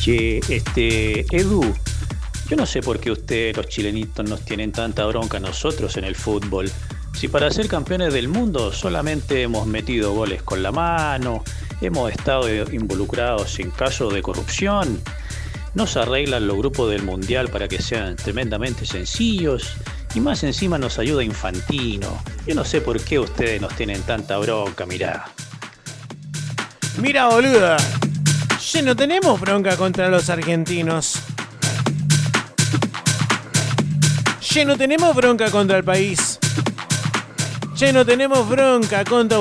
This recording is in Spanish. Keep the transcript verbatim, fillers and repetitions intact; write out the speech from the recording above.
Che, este, Edu, yo no sé por qué ustedes, los chilenitos, nos tienen tanta bronca a nosotros en el fútbol. Si para ser campeones del mundo solamente hemos metido goles con la mano, hemos estado involucrados en casos de corrupción, no se arreglan los grupos del mundial para que sean tremendamente sencillos, y más encima nos ayuda Infantino. Yo no sé por qué ustedes nos tienen tanta bronca, mirá. Mira, boluda. Che, no tenemos bronca contra los argentinos. Che, no tenemos bronca contra el país. Che, no tenemos bronca contra